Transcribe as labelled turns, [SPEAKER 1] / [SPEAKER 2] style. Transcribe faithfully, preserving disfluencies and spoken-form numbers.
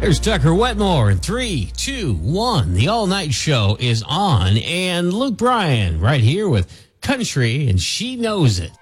[SPEAKER 1] There's Tucker Wetmore in three, two, one. The all-night show is on, and Luke Bryan right here with Country, and she knows it.